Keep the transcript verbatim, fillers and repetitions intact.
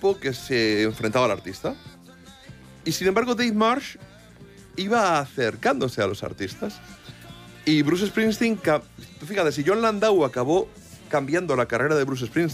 grupo que se enfrentaba al artista. Y sin embargo, Dave Marsh iba acercándose a los artistas. Y Bruce Springsteen, fíjate, si John Landau acabó cambiando la carrera de Bruce Springsteen,